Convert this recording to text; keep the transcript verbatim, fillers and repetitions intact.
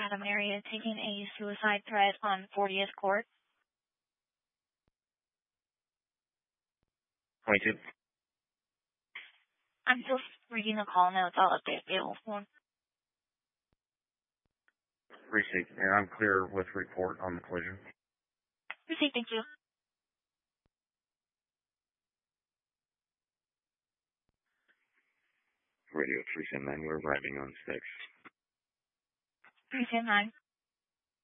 Chatham area taking a suicide threat on fortieth Court. twenty-two. I'm just reading the call notes. I'll update the phone. Received, and I'm clear with report on the collision. Received, thank you. Radio three seven nine, we're arriving on six. three seven nine.